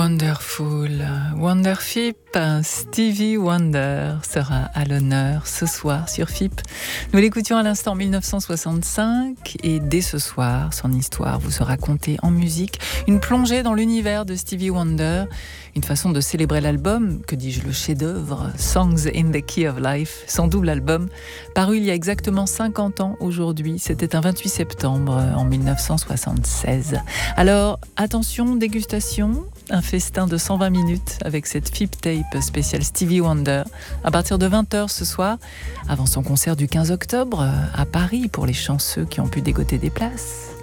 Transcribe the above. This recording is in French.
Wonderful, Wonderfip, Stevie Wonder sera à l'honneur ce soir sur FIP. Nous l'écoutions à l'instant 1965 et dès ce soir, son histoire vous sera contée en musique. Une plongée dans l'univers de Stevie Wonder, une façon de célébrer l'album, que dis-je, le chef-d'œuvre Songs in the Key of Life, son double album, paru il y a exactement 50 ans aujourd'hui. C'était un 28 septembre en 1976. Alors, attention, dégustation, un festin de 120 minutes avec cette FIP Tape spéciale Stevie Wonder à partir de 20h ce soir, avant son concert du 15 octobre à Paris pour les chanceux qui ont pu dégoter des places.